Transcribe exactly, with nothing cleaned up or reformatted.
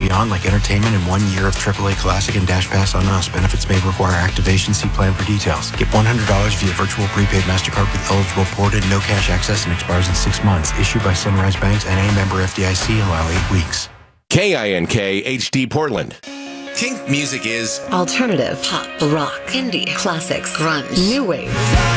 beyond, like entertainment and one year of triple A Classic and Dash Pass on us. Benefits may require activation. See plan for details. Get one hundred dollars via virtual prepaid MasterCard with eligible ported, no cash access, and expires in six months. Issued by Sunrise Banks and a member F D I C. Allow eight weeks. K I N K H D Portland. Kink music is alternative, pop, rock, indie, classics, grunge, new wave.